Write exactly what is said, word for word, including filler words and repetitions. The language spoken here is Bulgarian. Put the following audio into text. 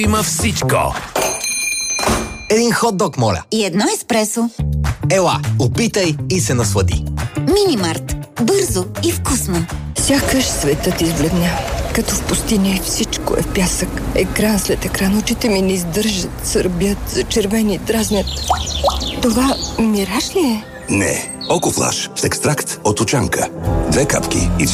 Има всичко. Един хот-дог, моля. И едно еспресо. Ела, опитай и се наслади. Минимарт. Бързо и вкусно. Сякаш светът избледня. Като в пустиня и всичко е в пясък. Екран след екран, очите ми не издържат, сърбят, зачервени, дразнят. Това мираж ли е? Не. Окофлаш с екстракт от очанка. Две капки и